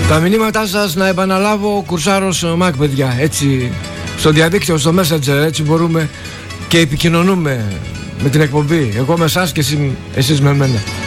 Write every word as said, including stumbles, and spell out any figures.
Τα μηνύματά σας να επαναλάβω, Κουρσάρος Mac, παιδιά. Έτσι, στο διαδίκτυο, στο Messenger, έτσι μπορούμε και επικοινωνούμε με την εκπομπή. Εγώ με εσάς και εσείς με μένα.